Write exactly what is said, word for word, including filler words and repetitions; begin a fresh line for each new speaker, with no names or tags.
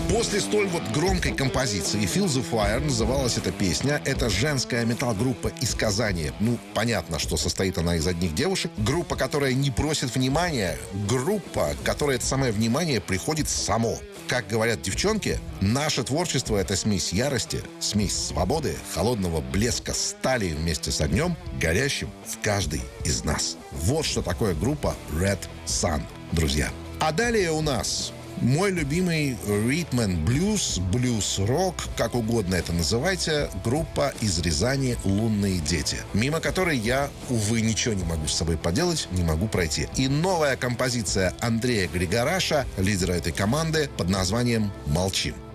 После столь вот громкой композиции «Feel the Fire» называлась эта песня. Это женская метал-группа из Казани. Ну, понятно, что состоит она из одних девушек. Группа, которая не просит внимания. Группа, которой это самое внимание приходит само. Как говорят девчонки, наше творчество — это смесь ярости, смесь свободы, холодного блеска стали вместе с огнем, горящим в каждой из нас. Вот что такое группа Red Sun, друзья. А далее у нас мой любимый ритм энд блюз, блюз-рок, как угодно это называйте, группа из Рязани «Лунные дети», мимо которой я, увы, ничего не могу с собой поделать, не могу пройти. И новая композиция Андрея Григораша, лидера этой команды, под названием «Молчим».